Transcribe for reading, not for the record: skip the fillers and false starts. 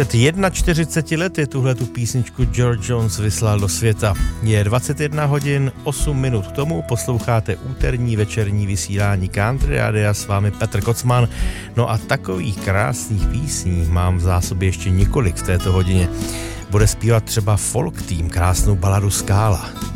Před 41 lety tuhletu písničku George Jones vyslal do světa. Je 21 hodin 8 minut k tomu, posloucháte úterní večerní vysílání Country Radia, s vámi Petr Kocman. No a takových krásných písní mám v zásobě ještě několik v této hodině. Bude zpívat třeba Folk Team krásnou baladu Skála.